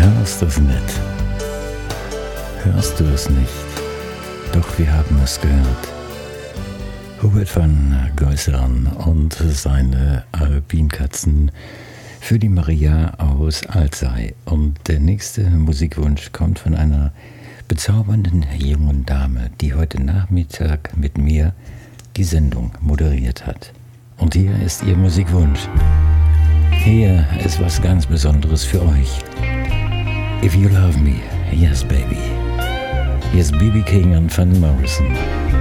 Hörst du es nicht? Hörst du es nicht? Doch wir haben es gehört. Hubert van Geusern und seine Alpinkatzen für die Maria aus Alzey. Und der nächste Musikwunsch kommt von einer bezaubernden jungen Dame, die heute Nachmittag mit mir die Sendung moderiert hat. Und hier ist ihr Musikwunsch. Hier ist was ganz Besonderes für euch. If you love me, yes baby. Hier ist B.B. King und Van Morrison.